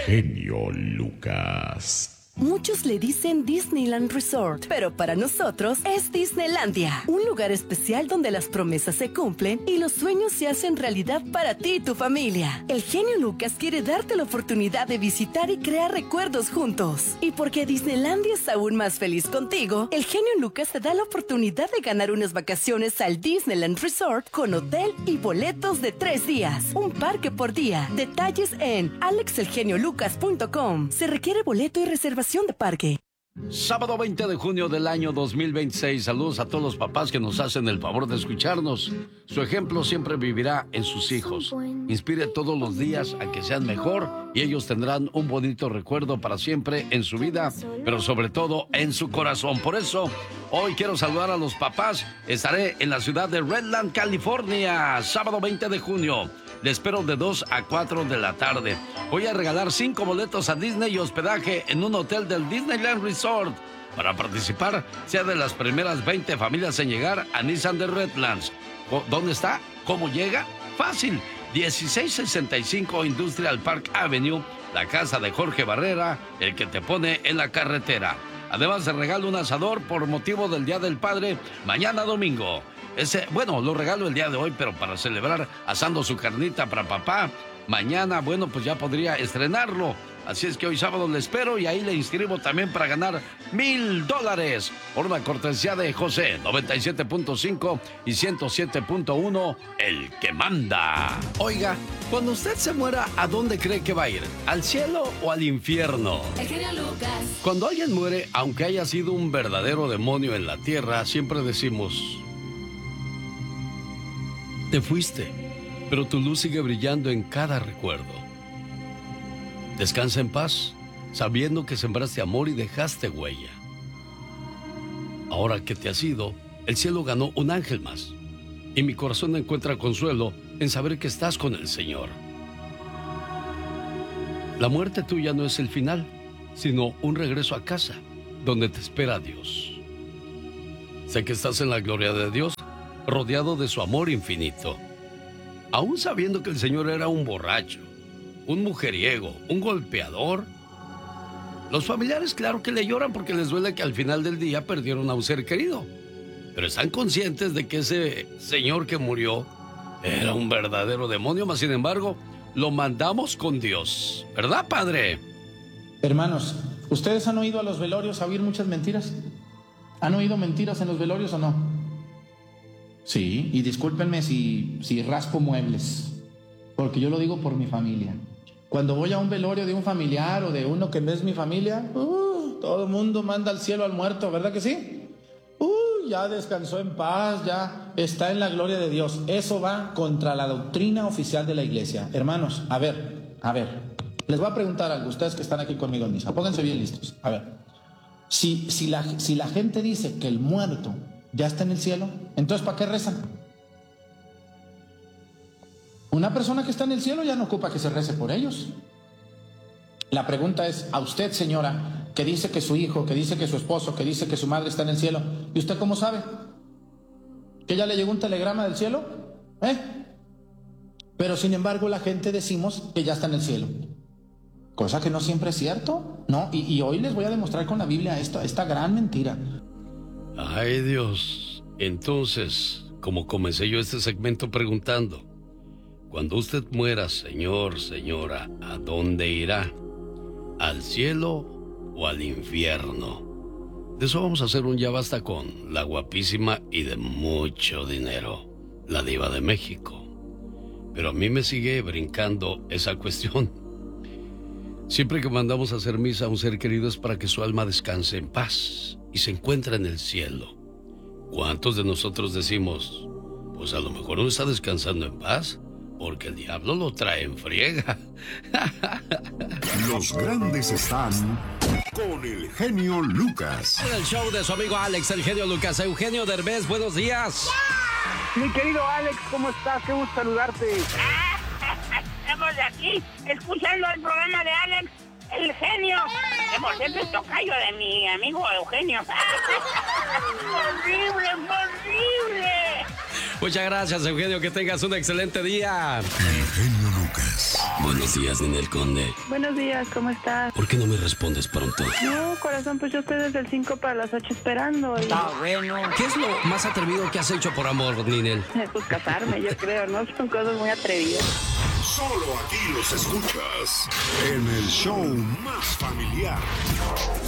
genio Lucas. Muchos le dicen Disneyland Resort, pero para nosotros es Disneylandia, un lugar especial donde las promesas se cumplen y los sueños se hacen realidad para ti y tu familia. El genio Lucas quiere darte la oportunidad de visitar y crear recuerdos juntos. Y porque Disneylandia es aún más feliz contigo, el genio Lucas te da la oportunidad de ganar unas vacaciones al Disneyland Resort con hotel y boletos de 3 días, un parque por día. Detalles en alexelgeniolucas.com. Se requiere boleto y reservación de parque. Sábado 20 de junio del año 2026. Saludos a todos los papás que nos hacen el favor de escucharnos. Su ejemplo siempre vivirá en sus hijos. Inspire todos los días a que sean mejor y ellos tendrán un bonito recuerdo para siempre en su vida, pero sobre todo en su corazón. Por eso, hoy quiero saludar a los papás. Estaré en la ciudad de Redland, California, sábado 20 de junio. Le espero de 2 a 4 de la tarde. Voy a regalar 5 boletos a Disney y hospedaje en un hotel del Disneyland Resort. Para participar, sea de las primeras 20 familias en llegar a Nissan de Redlands. ¿Dónde está? ¿Cómo llega? Fácil. 1665 Industrial Park Avenue, la casa de Jorge Barrera, el que te pone en la carretera. Además, se regala un asador por motivo del Día del Padre mañana domingo. Lo regalo el día de hoy, pero para celebrar asando su carnita para papá. Mañana, pues ya podría estrenarlo. Así es que hoy sábado le espero y ahí le inscribo también para ganar $1,000 por una cortesía de José 97.5 y 107.1, el que manda. Oiga, cuando usted se muera, ¿a dónde cree que va a ir? ¿Al cielo o al infierno? El genio Lucas. Cuando alguien muere, aunque haya sido un verdadero demonio en la tierra, siempre decimos: te fuiste, pero tu luz sigue brillando en cada recuerdo. Descansa en paz, sabiendo que sembraste amor y dejaste huella. Ahora que te has ido, el cielo ganó un ángel más. Y mi corazón encuentra consuelo en saber que estás con el Señor. La muerte tuya no es el final, sino un regreso a casa, donde te espera Dios. Sé que estás en la gloria de Dios, rodeado de su amor infinito. Aún sabiendo que el Señor era un borracho, un mujeriego, un golpeador. Los familiares, claro que le lloran porque les duele que al final del día perdieron a un ser querido. Pero están conscientes de que ese señor que murió era un verdadero demonio, mas sin embargo, lo mandamos con Dios. ¿Verdad, padre? Hermanos, ¿ustedes han oído a los velorios a oír muchas mentiras? ¿Han oído mentiras en los velorios o no? Sí, y discúlpenme si raspo muebles, porque yo lo digo por mi familia. Cuando voy a un velorio de un familiar o de uno que no es mi familia, todo el mundo manda al cielo al muerto, ¿verdad que sí? Ya descansó en paz, ya está en la gloria de Dios. Eso va contra la doctrina oficial de la iglesia. Hermanos, a ver, les voy a preguntar algo, ustedes que están aquí conmigo en misa, pónganse bien listos. A ver, si la gente dice que el muerto ya está en el cielo, entonces ¿para qué rezan? Una persona que está en el cielo ya no ocupa que se rece por ellos. La pregunta es, a usted, señora, que dice que su hijo, que dice que su esposo, que dice que su madre está en el cielo, ¿y usted cómo sabe? ¿Que ya le llegó un telegrama del cielo? Pero sin embargo la gente decimos que ya está en el cielo. Cosa que no siempre es cierto, ¿no? Y hoy les voy a demostrar con la Biblia esta gran mentira. Ay, Dios. Entonces, como comencé yo este segmento preguntando, cuando usted muera, señor, señora, ¿a dónde irá? ¿Al cielo o al infierno? De eso vamos a hacer un ya basta con la guapísima y de mucho dinero, la diva de México. Pero a mí me sigue brincando esa cuestión. Siempre que mandamos a hacer misa a un ser querido es para que su alma descanse en paz y se encuentre en el cielo. ¿Cuántos de nosotros decimos, pues a lo mejor no está descansando en paz, porque el diablo lo trae en friega? Los grandes están con el genio Lucas. En el show de su amigo Alex, el genio Lucas. Eugenio Derbez, buenos días. Mi querido Alex, ¿cómo estás? Qué gusto saludarte. Estamos aquí escuchando el programa de Alex, el genio. Que por cierto es tocayo de mi amigo Eugenio. ¡Horrible, horrible! Muchas gracias, Eugenio. Que tengas un excelente día. El genio Lucas. Buenos días, Ninel Conde. Buenos días, ¿cómo estás? ¿Por qué no me respondes pronto? No, corazón, pues yo estoy desde el 5 para las 8 esperando. Y... ¿Qué es lo más atrevido que has hecho por amor, Ninel? Pues casarme, yo creo, ¿no? Son cosas muy atrevidas. Solo aquí los escuchas en el show más familiar.